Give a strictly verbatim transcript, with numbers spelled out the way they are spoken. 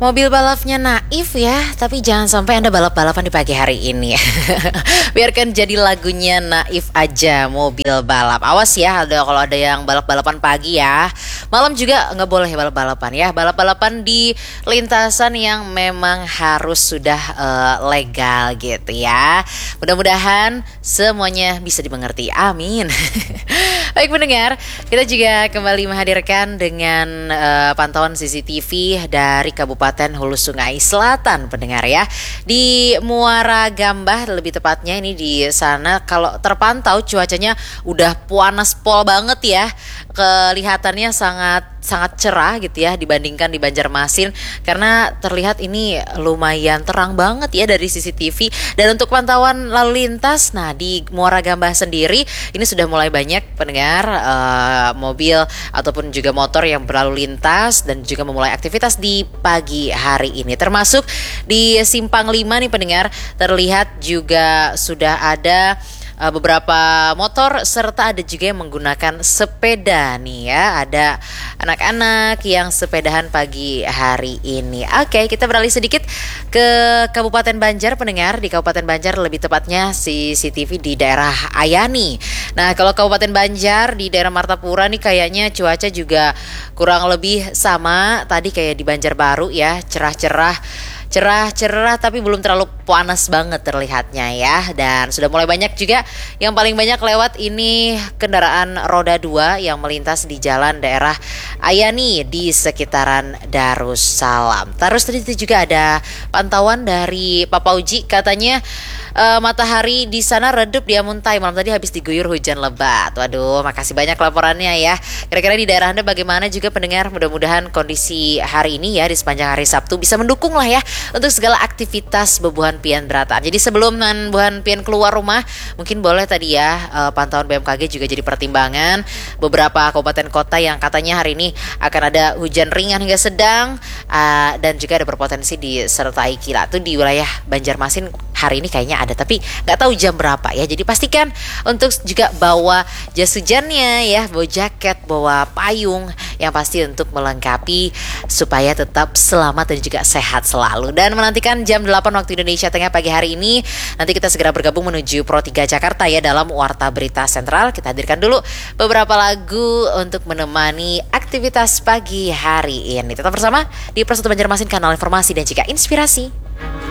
Mobil balapnya Naif ya, tapi jangan sampai Anda balap-balapan di pagi hari ini. Biarkan jadi lagunya Naif aja, mobil balap. Awas ya, ada kalau ada yang balap-balapan pagi ya. Malam juga nggak boleh balap-balapan ya. Balap-balapan di lintasan yang memang harus sudah uh, legal gitu ya. Mudah-mudahan semuanya bisa dimengerti. Amin. Baik pendengar, kita juga kembali menghadirkan dengan uh, pantauan C C T V dari Kabupaten Hulu Sungai Selatan pendengar ya. Di Muara Gambah lebih tepatnya, ini di sana kalau terpantau cuacanya udah panas pol banget ya. Kelihatannya sangat sangat cerah gitu ya dibandingkan di Banjarmasin, karena terlihat ini lumayan terang banget ya dari C C T V. Dan untuk pantauan lalu lintas, nah di Muara Gambah sendiri ini sudah mulai banyak pendengar uh, mobil ataupun juga motor yang berlalu lintas dan juga memulai aktivitas di pagi hari ini, termasuk di Simpang lima nih pendengar, terlihat juga sudah ada Uh, beberapa motor serta ada juga yang menggunakan sepeda nih ya. Ada anak-anak yang sepedahan pagi hari ini. Oke, kita beralih sedikit ke Kabupaten Banjar pendengar. Di Kabupaten Banjar lebih tepatnya C C T V di daerah Ayani. Nah, kalau Kabupaten Banjar di daerah Martapura nih kayaknya cuaca juga kurang lebih sama tadi kayak di Banjarbaru ya, cerah-cerah. Cerah-cerah tapi belum terlalu panas banget terlihatnya ya. Dan sudah mulai banyak juga, yang paling banyak lewat ini kendaraan roda dua yang melintas di jalan daerah Ayani di sekitaran Darussalam. Terus tadi itu juga ada pantauan dari Pak Pauji, katanya uh, matahari di sana redup di Amuntai, malam tadi habis diguyur hujan lebat. Waduh, makasih banyak laporannya ya. Kira-kira di daerah Anda bagaimana juga pendengar? Mudah-mudahan kondisi hari ini ya di sepanjang hari Sabtu bisa mendukung lah ya untuk segala aktivitas bebuhan pian berata. Jadi sebelum bebuhan pian keluar rumah, mungkin boleh tadi ya uh, pantauan B M K G juga jadi pertimbangan. Beberapa kabupaten kota yang katanya hari ini akan ada hujan ringan hingga sedang uh, dan juga ada berpotensi disertai kilat. Itu di wilayah Banjarmasin hari ini kayaknya ada, tapi nggak tahu jam berapa ya. Jadi pastikan untuk juga bawa jas hujannya ya, bawa jaket, bawa payung, yang pasti untuk melengkapi supaya tetap selamat dan juga sehat selalu. Dan menantikan jam delapan waktu Indonesia Tengah pagi hari ini, nanti kita segera bergabung menuju Pro tiga Jakarta ya dalam Warta Berita Sentral. Kita hadirkan dulu beberapa lagu untuk menemani aktivitas pagi hari ini. Tetap bersama di Pro satu Banjarmasin, kanal informasi dan juga inspirasi.